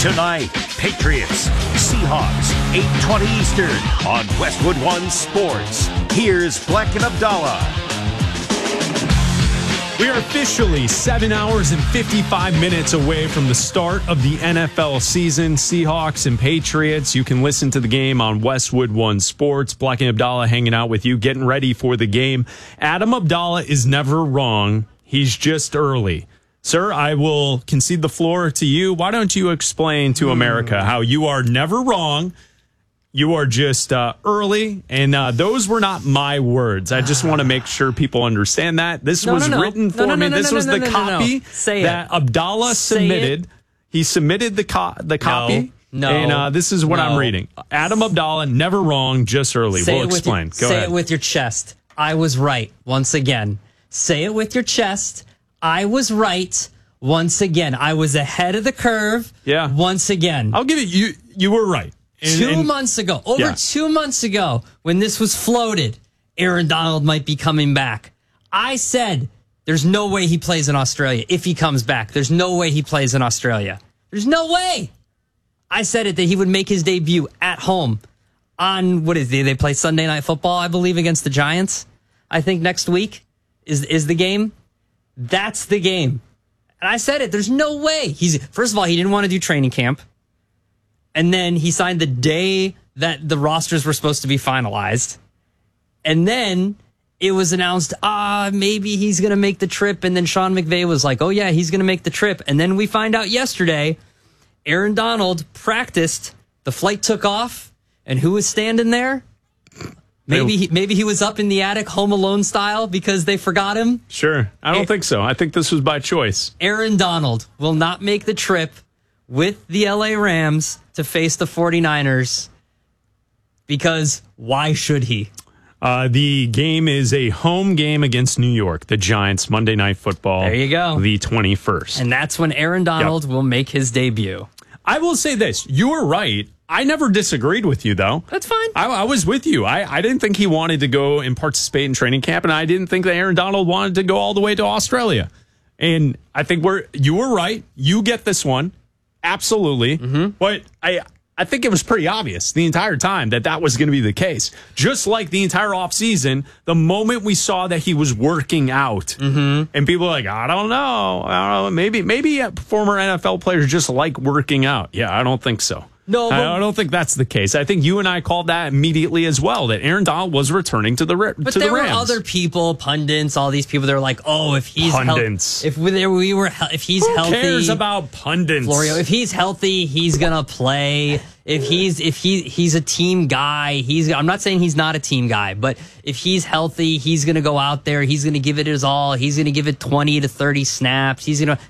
Tonight, Patriots, Seahawks, 8:20 Eastern on Westwood One Sports. Here's Black and Abdallah. We are officially 7 hours and 55 minutes away from the start of the NFL season. Seahawks and Patriots. You can listen to the game on Westwood One Sports. Black and Abdallah hanging out with you, getting ready for the game. Adam Abdallah is never wrong. He's just early. Sir, I will concede the floor to you. Why don't you explain to America how you are never wrong? You are just early, and those were not my words. I just want to make sure people understand that. This was written for me. This was the copy that Abdallah submitted. He submitted the copy. And this is what I'm reading. Adam Abdallah, never wrong, just early. We'll explain. Go ahead. Say it with your chest. I was right once again. Say it with your chest. I was right once again. I was ahead of the curve. Yeah. Once again. I'll give it you were right. 2 months ago, 2 months ago, when this was floated, Aaron Donald might be coming back. I said there's no way he plays in Australia if he comes back. There's no way he plays in Australia. There's no way. I said it that he would make his debut at home on, they play Sunday Night Football, I believe, against the Giants. I think next week is the game. That's the game. And I said it. There's no way. First of all, he didn't want to do training camp. And then he signed the day that the rosters were supposed to be finalized. And then it was announced, maybe he's going to make the trip. And then Sean McVay was like, oh, yeah, he's going to make the trip. And then we find out yesterday, Aaron Donald practiced. The flight took off. And who was standing there? Maybe he was up in the attic, Home Alone style, because they forgot him. Sure. I don't think so. I think this was by choice. Aaron Donald will not make the trip with the LA Rams to face the 49ers because why should he? The game is a home game against New York, the Giants, Monday Night Football. There you go. The 21st. And that's when Aaron Donald will make his debut. I will say this. You were right. I never disagreed with you, though. That's fine. I was with you. I didn't think he wanted to go and participate in training camp, and I didn't think that Aaron Donald wanted to go all the way to Australia. And I think you were right. You get this one. Absolutely. Mm-hmm. But I think it was pretty obvious the entire time that was going to be the case. Just like the entire offseason, the moment we saw that he was working out, and people were like, I don't know. Maybe former NFL players just like working out. Yeah, I don't think so. No, I don't think that's the case. I think you and I called that immediately as well, that Aaron Donald was returning to the Rams. But there were other people, pundits, all these people that are like, oh, if he's pundits. If he's healthy, who cares about pundits? Florio, if he's healthy, he's gonna play. If he's a team guy, I'm not saying he's not a team guy, but if he's healthy, he's gonna go out there, he's gonna give it his all, he's gonna give it 20 to 30 snaps.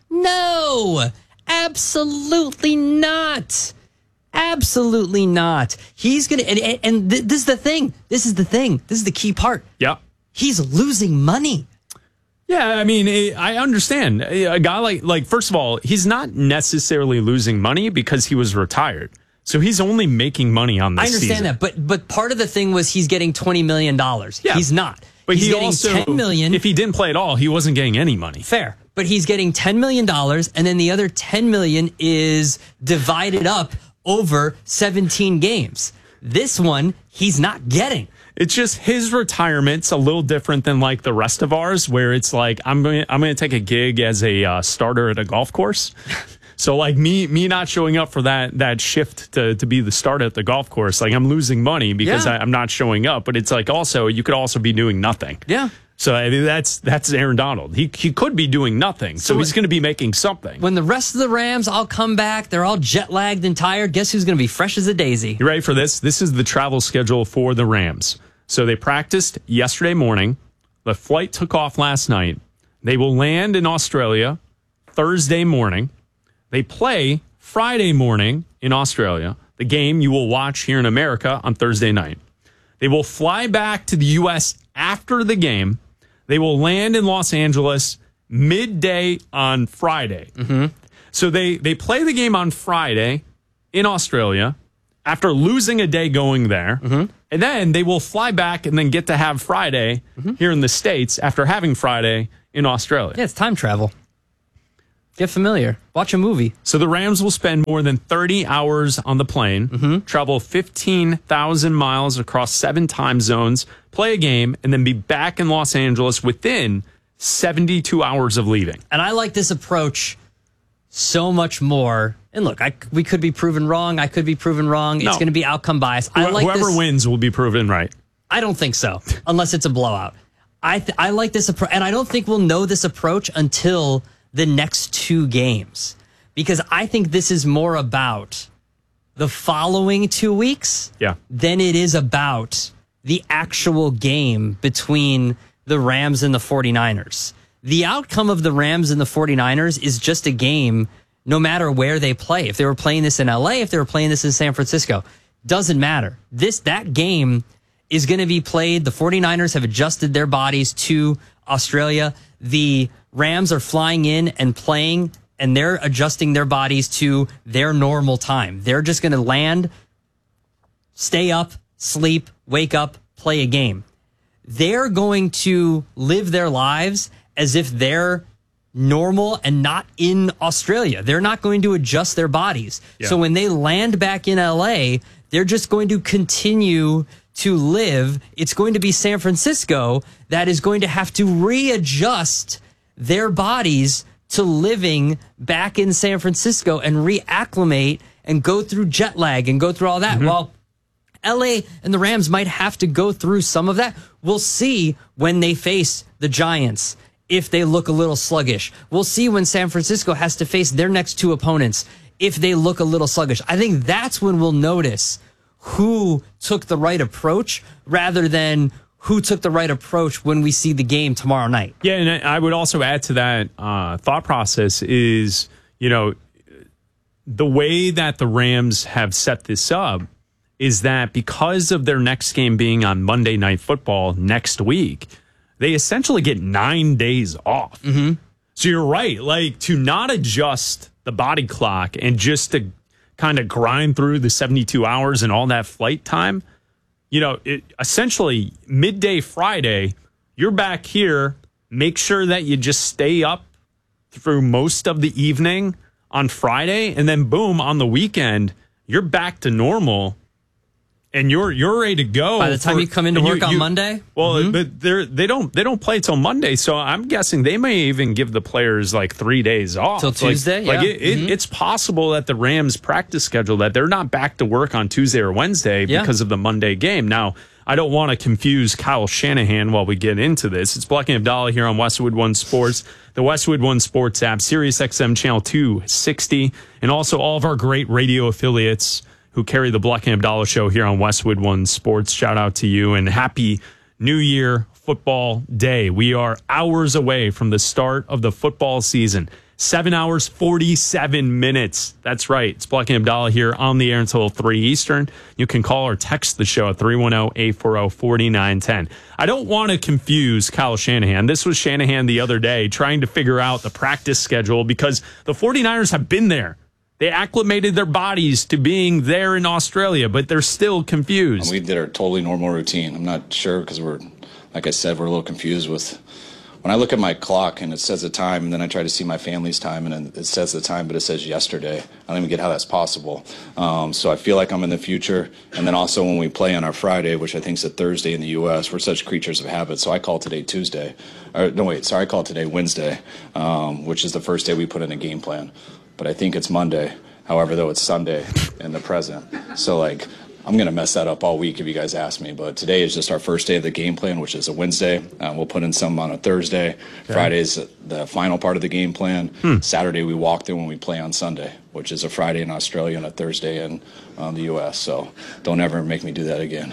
No, absolutely not. Absolutely not. He's going to, and this is the thing. This is the key part. Yeah. He's losing money. Yeah, I mean, I understand. A guy like first of all, he's not necessarily losing money because he was retired. So he's only making money on this season. I understand that, but part of the thing was he's getting $20 million. Yeah. He's not. But he's getting $10 million. If he didn't play at all, he wasn't getting any money. Fair. But he's getting $10 million, and then the other $10 million is divided up over 17 games. This one, he's not getting. It's just his retirement's a little different than like the rest of ours, where it's like I'm going to take a gig as a starter at a golf course. So like me not showing up for that shift to be the starter at the golf course, like I'm losing money because I'm not showing up. But it's like also you could also be doing nothing. Yeah. So I mean, that's Aaron Donald. He could be doing nothing, so he's going to be making something. When the rest of the Rams all come back, they're all jet lagged and tired. Guess who's going to be fresh as a daisy? You ready for this? This is the travel schedule for the Rams. So they practiced yesterday morning. The flight took off last night. They will land in Australia Thursday morning. They play Friday morning in Australia. The game you will watch here in America on Thursday night. They will fly back to the U.S. after the game. They will land in Los Angeles midday on Friday. Mm-hmm. So they play the game on Friday in Australia after losing a day going there. Mm-hmm. And then they will fly back and then get to have Friday here in the States after having Friday in Australia. Yeah, it's time travel. Get familiar. Watch a movie. So the Rams will spend more than 30 hours on the plane, travel 15,000 miles across 7 time zones, play a game, and then be back in Los Angeles within 72 hours of leaving. And I like this approach so much more. And look, we could be proven wrong. I could be proven wrong. It's going to be outcome bias. Whoever wins will be proven right. I don't think so, unless it's a blowout. I like this approach, and I don't think we'll know this approach until the next 2 games, because I think this is more about the following 2 weeks than it is about the actual game between the Rams and the 49ers. The outcome of the Rams and the 49ers is just a game no matter where they play. If they were playing this in LA, if they were playing this in San Francisco, doesn't matter. That game is going to be played. The 49ers have adjusted their bodies to Australia. The Rams are flying in and playing, and they're adjusting their bodies to their normal time. They're just going to land, stay up, sleep, wake up, play a game. They're going to live their lives as if they're normal and not in Australia. They're not going to adjust their bodies. Yeah. So when they land back in LA, they're just going to continue to live. It's going to be San Francisco that is going to have to readjust their bodies to living back in San Francisco and reacclimate and go through jet lag and go through all that. Well, LA and the Rams might have to go through some of that. We'll see when they face the Giants if they look a little sluggish. We'll see when San Francisco has to face their next 2 opponents if they look a little sluggish. I think that's when we'll notice who took the right approach rather than who took the right approach when we see the game tomorrow night. Yeah, and I would also add to that thought process is, the way that the Rams have set this up is that because of their next game being on Monday Night Football next week, they essentially get 9 days off. So you're right, to not adjust the body clock and just to kind of grind through the 72 hours and all that flight time, essentially midday Friday, you're back here. Make sure that you just stay up through most of the evening on Friday, and then boom, on the weekend, you're back to normal. And you're ready to go. By the time you come into work on Monday? Well, but they don't play till Monday, so I'm guessing they may even give the players 3 days off. Till Tuesday? It's possible that the Rams practice schedule that they're not back to work on Tuesday or Wednesday because of the Monday game. Now, I don't want to confuse Kyle Shanahan while we get into this. It's Black and Abdallah here on Westwood One Sports, the Westwood One Sports app, Sirius XM Channel 260, and also all of our great radio affiliates who carry the Black and Abdallah show here on Westwood One Sports. Shout out to you and happy New Year football day. We are hours away from the start of the football season. 7 hours, 47 minutes. That's right. It's Black and Abdallah here on the air until 3 Eastern. You can call or text the show at 310-840-4910. I don't want to confuse Kyle Shanahan. This was Shanahan the other day trying to figure out the practice schedule because the 49ers have been there. They acclimated their bodies to being there in Australia, but they're still confused. We did our totally normal routine. I'm not sure because like I said, we're a little confused with when I look at my clock and it says the time, and then I try to see my family's time and it says the time, but it says yesterday. I don't even get how that's possible. So I feel like I'm in the future. And then also when we play on our Friday, which I think is a Thursday in the U.S., we're such creatures of habit. So I call today Tuesday. I call today Wednesday, which is the first day we put in a game plan. But I think it's Monday. However, though, it's Sunday in the present. So, I'm going to mess that up all week if you guys ask me. But today is just our first day of the game plan, which is a Wednesday. We'll put in some on a Thursday. Okay. Friday's the final part of the game plan. Saturday, we walk through when we play on Sunday, which is a Friday in Australia and a Thursday in the U.S. So don't ever make me do that again.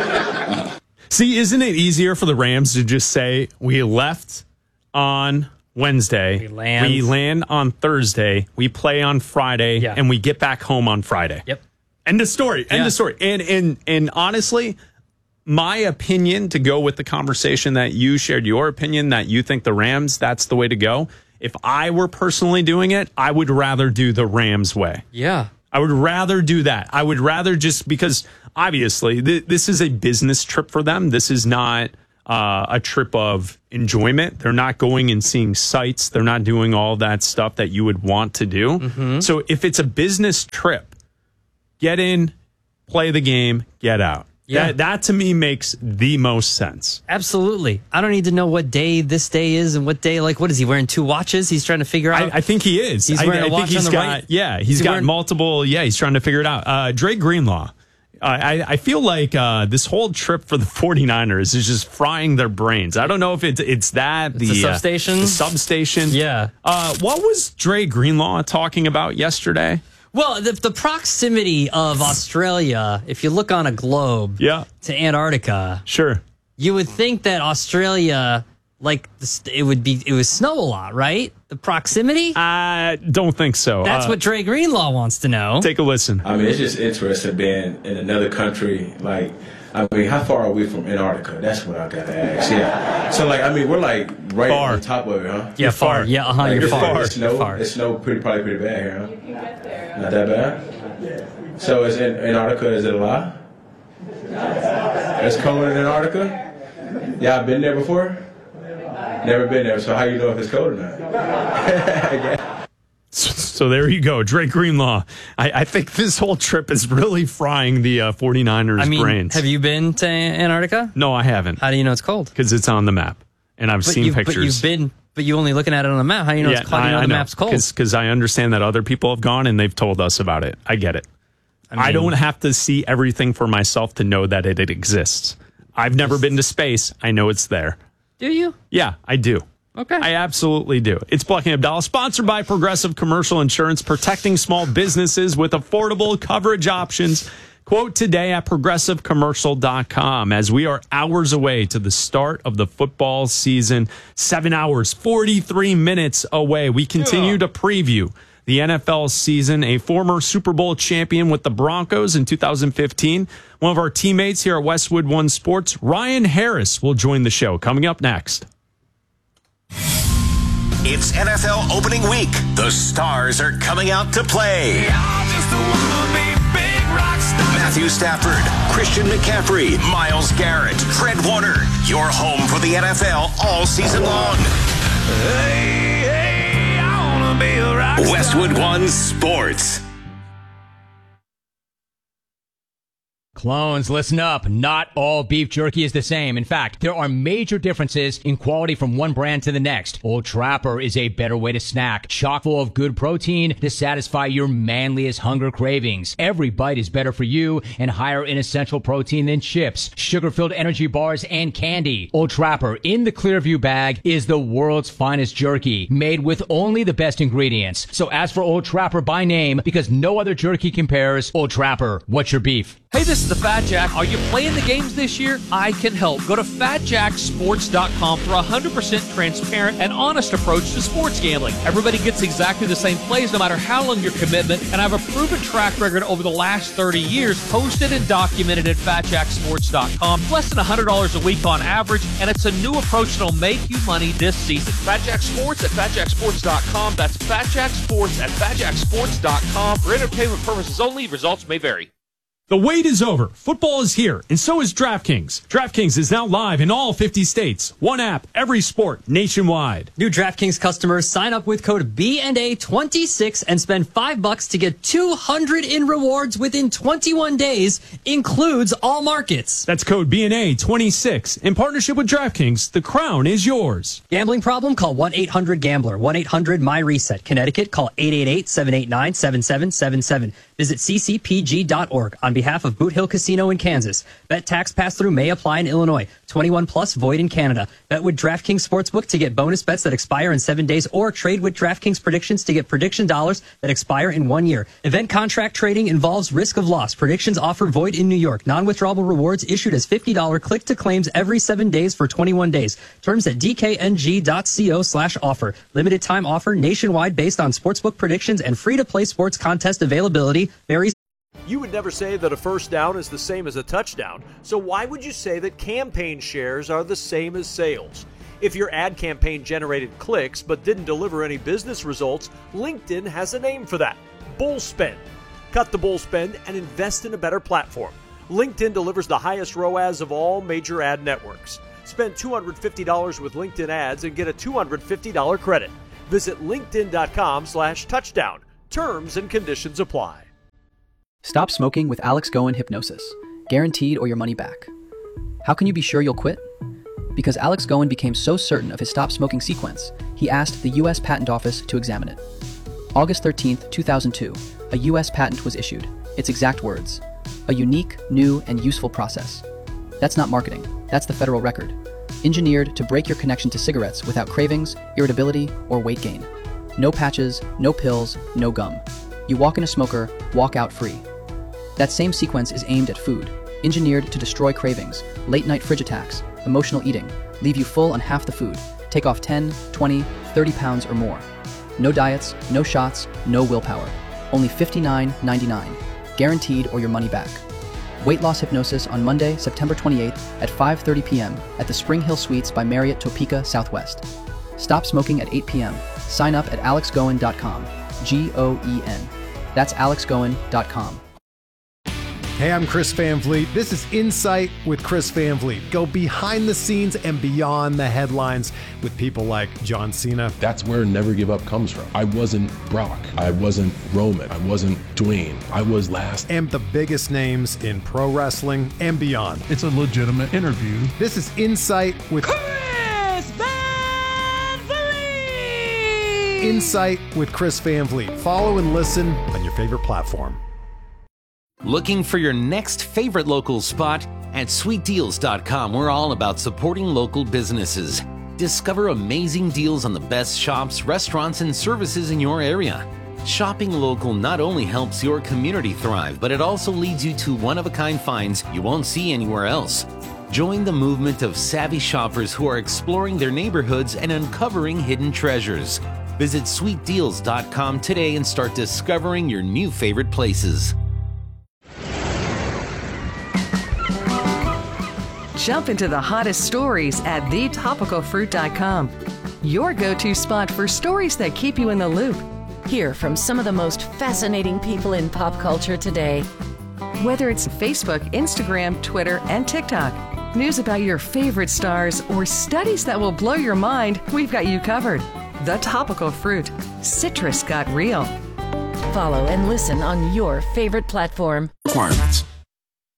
See, isn't it easier for the Rams to just say, we left on Wednesday, we land on Thursday, we play on Friday, and we get back home on Friday. Yep. End of story. End of story. And honestly, my opinion, to go with the conversation that you shared, your opinion that you think the Rams, that's the way to go. If I were personally doing it, I would rather do the Rams way. Yeah. I would rather do that. I would rather just because obviously this is a business trip for them. This is not a trip of enjoyment. They're not going and seeing sights. They're not doing all that stuff that you would want to do. Mm-hmm. So if it's a business trip, get in, play the game, get out. Yeah. That to me makes the most sense. Absolutely. I don't need to know what day this day is and what day, what is he wearing 2 watches? He's trying to figure out. I think he is. He's wearing a watch on the right. Yeah, he's got multiple. Yeah, he's trying to figure it out. Dre Greenlaw. I feel like this whole trip for the 49ers is just frying their brains. I don't know if it's the substation. The substation. Yeah. What was Dre Greenlaw talking about yesterday? Well, the proximity of Australia, if you look on a globe to Antarctica, sure, you would think that Australia, it would snow a lot, right? The proximity? I don't think so. That's what Dre Greenlaw wants to know. Take a listen. I mean, it's just interesting being in another country. How far are we from Antarctica? That's what I gotta ask. Yeah. So, we're right far. on top of it, huh? Yeah, far. Yeah, you're far. It's snow probably pretty bad here, huh? You can get there. Not that bad? Yeah. So, is Antarctica, is it a lie? It's colder than Antarctica? Yeah, I've been there before? Never been there, so how you know if it's cold or not? So there you go, Dre Greenlaw. I think this whole trip is really frying the 49ers' brains. Have you been to Antarctica? No, I haven't. How do you know it's cold? Because it's on the map, and I've seen pictures. But you only looking at it on the map. How do you know it's cold? The map's cold? Because I understand that other people have gone and they've told us about it. I get it. I don't have to see everything for myself to know that it exists. I've never been to space. I know it's there. Do you? Yeah, I do. Okay. I absolutely do. It's Bleck and Abdallah, sponsored by Progressive Commercial Insurance, protecting small businesses with affordable coverage options. Quote today at progressivecommercial.com as we are hours away to the start of the football season. 7 hours, 43 minutes away. We continue to preview the NFL season. A former Super Bowl champion with the Broncos in 2015. One of our teammates here at Westwood One Sports, Ryan Harris, will join the show. Coming up next. It's NFL opening week. The stars are coming out to play. Matthew Stafford, Christian McCaffrey, Myles Garrett, Fred Warner. Your home for the NFL all season long. Westwood One Sports. Clones, listen up. Not all beef jerky is the same. In fact, there are major differences in quality from one brand to the next. Old Trapper is a better way to snack, chock full of good protein to satisfy your manliest hunger cravings. Every bite is better for you and higher in essential protein than chips, sugar-filled energy bars, and candy. Old Trapper in the Clearview bag is the world's finest jerky, made with only the best ingredients. So ask for Old Trapper by name because no other jerky compares. Old Trapper, what's your beef? Hey, this is the Fat Jack. Are you playing the games this year? I can help. Go to FatJackSports.com for a 100% transparent and honest approach to sports gambling. Everybody gets exactly the same plays no matter how long your commitment, and I have a proven track record over the last 30 years posted and documented at FatJackSports.com. Less than $100 a week on average, and it's a new approach that'll make you money this season. Fat Jack Sports at FatJackSports.com. That's Fat Jack Sports at FatJackSports.com. For entertainment purposes only, results may vary. The wait is over. Football is here, and so is DraftKings. DraftKings is now live in all 50 states. One app, every sport, nationwide. New DraftKings customers sign up with code BNA26 and spend $5 to get $200 in rewards within 21 days. Includes all markets. That's code BNA26. In partnership with DraftKings, the crown is yours. Gambling problem? Call 1-800-GAMBLER. 1-800-MY-RESET. Connecticut, call 888-789-7777. Visit ccpg.org. On behalf of Boot Hill Casino in Kansas. Bet tax pass-through may apply in Illinois. 21 plus void in Canada. Bet with DraftKings Sportsbook to get bonus bets that expire in 7 days or trade with DraftKings predictions to get prediction dollars that expire in 1 year. Event contract trading involves risk of loss. Predictions offer void in New York. Non-withdrawable rewards issued as $50 click to claims every 7 days for 21 days. Terms at dkng.co/offer. Limited time offer nationwide based on sportsbook predictions and free-to-play sports contest availability varies. You would never say that a first down is the same as a touchdown, so why would you say that campaign shares are the same as sales? If your ad campaign generated clicks but didn't deliver any business results, LinkedIn has a name for that: bull spend. Cut the bull spend and invest in a better platform. LinkedIn delivers the highest ROAS of all major ad networks. Spend $250 with LinkedIn ads and get a $250 credit. Visit linkedin.com/touchdown. Terms and conditions apply. Stop smoking with Alex Goen Hypnosis. Guaranteed or your money back. How can you be sure you'll quit? Because Alex Goen became so certain of his stop smoking sequence, he asked the U.S. Patent Office to examine it. August 13, 2002, a U.S. patent was issued. Its exact words: a unique, new, and useful process. That's not marketing. That's the federal record. Engineered to break your connection to cigarettes without cravings, irritability, or weight gain. No patches, no pills, no gum. You walk in a smoker, walk out free. That same sequence is aimed at food, engineered to destroy cravings, late-night fridge attacks, emotional eating, leave you full on half the food, take off 10, 20, 30 pounds or more. No diets, no shots, no willpower. Only $59.99. Guaranteed or your money back. Weight loss hypnosis on Monday, September 28th at 5:30 p.m. at the Spring Hill Suites by Marriott Topeka Southwest. Stop smoking at 8 p.m. Sign up at alexgoen.com. G-O-E-N. That's alexgoen.com. Hey, I'm Chris Van Vliet. This is Insight with Chris Van Vliet. Go behind the scenes and beyond the headlines with people like John Cena. That's where Never Give Up comes from. I wasn't Brock. I wasn't Roman. I wasn't Dwayne. I was last. And the biggest names in pro wrestling and beyond. It's a legitimate interview. This is Insight with Chris Van Vliet. Insight with Chris Van Vliet. Follow and listen on your favorite platform. Looking for your next favorite local spot? At sweetdeals.com, we're all about supporting local businesses. Discover amazing deals on the best shops, restaurants, and services in your area. Shopping local not only helps your community thrive, but it also leads you to one-of-a-kind finds you won't see anywhere else. Join the movement of savvy shoppers who are exploring their neighborhoods and uncovering hidden treasures. Visit sweetdeals.com today and start discovering your new favorite places. Jump into the hottest stories at thetopicalfruit.com. Your go-to spot for stories that keep you in the loop. Hear from some of the most fascinating people in pop culture today. Whether it's Facebook, Instagram, Twitter, and TikTok, news about your favorite stars, or studies that will blow your mind, we've got you covered. The Topical Fruit. Citrus got real. Follow and listen on your favorite platform. Requirements.